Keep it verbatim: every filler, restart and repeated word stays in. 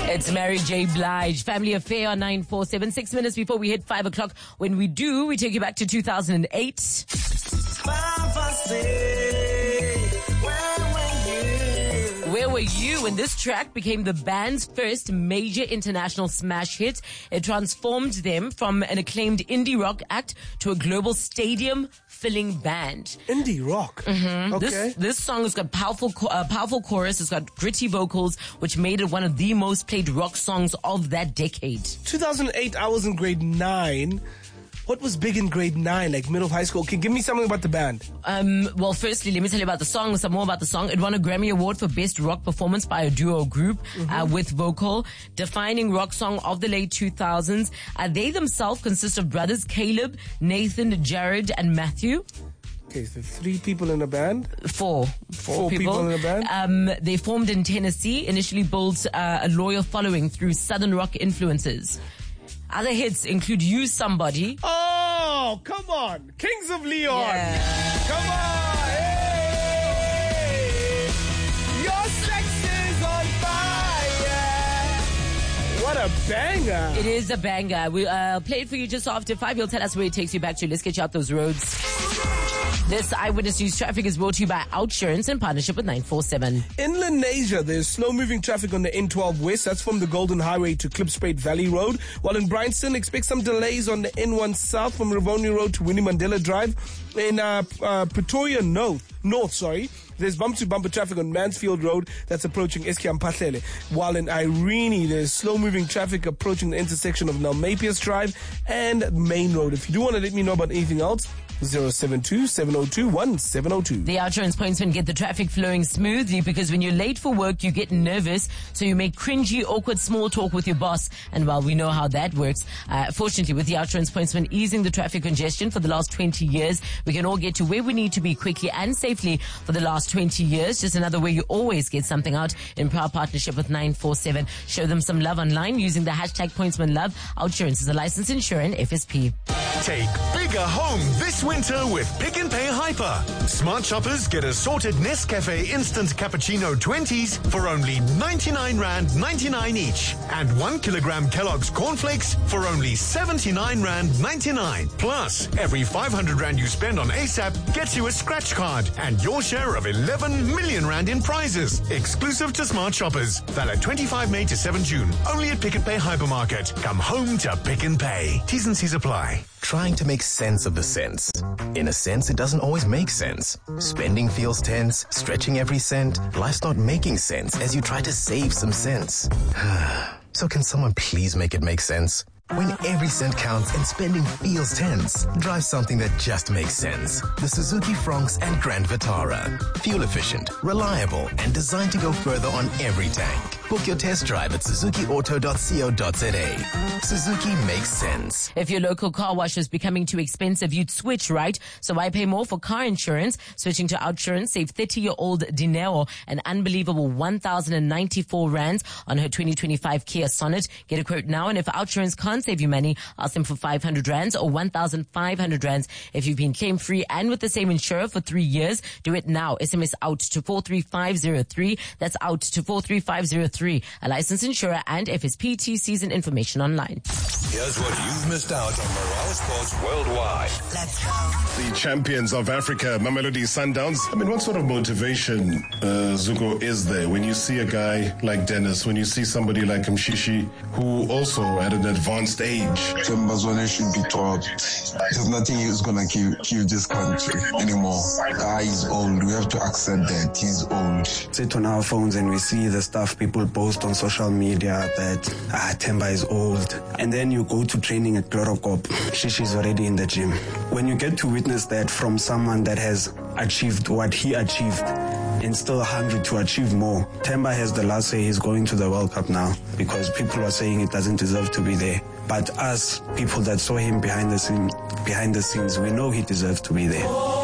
It's Mary J. Blige, Family Affair on nine four seven. Six minutes before we hit five o'clock. When we do, we take you back to two thousand eight. Where were you when this track became the band's first major international smash hit? It transformed them from an acclaimed indie rock act to a global stadium-filling band. Indie rock? Mm-hmm. Okay. This, this song has got powerful, uh, powerful chorus. It's got gritty vocals, which made it one of the most played rock songs of that decade. two thousand eight, I was in grade nine. What was big in grade nine, like middle of high school? Okay, give me something about the band. Um, well, firstly, let me tell you about the song, some more about the song. It won a Grammy Award for Best Rock Performance by a Duo Group, mm-hmm. uh, with vocal, defining rock song of the late two thousands. Uh, they themselves consist of brothers Caleb, Nathan, Jared, and Matthew. Okay, so three people in a band? Four. Four, Four people. people in a band? Um, they formed in Tennessee, initially built uh, a loyal following through Southern rock influences. Other hits include Use Somebody. Oh, come on. Kings of Leon. Yeah. Come on. Hey. Your sex is on fire. What a banger. It is a banger. We'll uh, play it for you just after five. You'll tell us where it takes you back to. Let's get you out those roads. This Eyewitness News traffic is brought to you by Outsurance in partnership with nine four seven. In Lenasia, there's slow-moving traffic on the N twelve West. That's from the Golden Highway to Klipspruit Valley Road. While in Bryanston, expect some delays on the N one South from Rivonia Road to Winnie Mandela Drive. In uh, uh, Pretoria North, North, sorry, there's bumper-to-bumper traffic on Mansfield Road that's approaching Eskia Mpahlele. While in Irene, there's slow-moving traffic approaching the intersection of Nelmapius Drive and Main Road. If you do want to let me know about anything else, zero seven two, seven zero two, one seven zero two. The Outsurance pointsmen get the traffic flowing smoothly because when you're late for work, you get nervous, so you make cringy, awkward small talk with your boss. And while we know how that works, uh, fortunately, with the Outsurance pointsmen easing the traffic congestion for the last twenty years, we can all get to where we need to be quickly and safely for the last twenty years. Just another way you always get something out in proud partnership with nine four seven. Show them some love online using the hashtag pointsmanlove. Outsurance is a licensed insurer and F S P. Take bigger home this winter with Pick n Pay Hyper. Smart shoppers get assorted Nescafe Instant Cappuccino twenties for only ninety-nine rand ninety-nine each. And one kilogram Kellogg's Cornflakes for only seventy-nine rand ninety-nine. Plus, every five hundred rand you spend on ASAP gets you a scratch card and your share of eleven million rand in prizes. Exclusive to smart shoppers. Valid twenty-fifth May to seventh June. Only at Pick n Pay Hypermarket. Come home to Pick n Pay. T's and C's apply. Trying to make sense of the sense. In a sense, it doesn't always make sense. Spending feels tense, stretching every cent. Life's not making sense as you try to save some sense. So can someone please make it make sense? When every cent counts and spending feels tense, drive something that just makes sense. The Suzuki Fronx and Grand Vitara. Fuel efficient, reliable, and designed to go further on every tank. Book your test drive at suzuki auto dot co dot za. Suzuki makes sense. If your local car wash is becoming too expensive, you'd switch, right? So why pay more for car insurance? Switching to Outsurance, save thirty-year-old Dineo an unbelievable one thousand ninety-four rands on her twenty twenty-five Kia Sonet. Get a quote now, and if Outsurance can't save you money, ask them for five hundred rands or one thousand five hundred rands. If you've been claim free and with the same insurer for three years, do it now. S M S out to four three five zero three. That's out to four three five zero three. A licensed insurer and F S P T season information online. Here's what you've missed out on Morale Sports Worldwide. Let's go. The champions of Africa, Mamelodi Sundowns. I mean, what sort of motivation, uh, Zuko, is there when you see a guy like Dennis, when you see somebody like Mshishi, who also at an advanced age? Thembazwane should be taught there's nothing is going to kill, kill this country anymore. Ah, he's old. We have to accept that he's old. Sit on our phones and we see the stuff people post on social media that ah, Themba is old. And then you go to training at Glorokop. Shishi's already in the gym. When you get to witness that from someone that has achieved what he achieved and still hungry to achieve more, Themba has the last say. He's going to the World Cup now because people are saying it doesn't deserve to be there. But us, people that saw him behind the scene, behind the scenes, we know he deserves to be there.